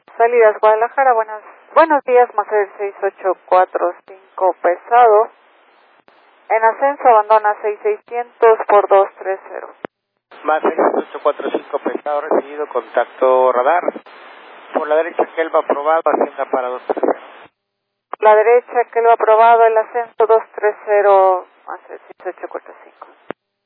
Salidas Guadalajara, buenos días, Maser 6845 pesado. En ascenso abandona 6600 por 230. Maser 6845 pesado, recibido contacto radar. Por la derecha Kelva aprobado, ascienda para 230. La derecha, que lo ha aprobado, el ascenso 230, Maser 6845.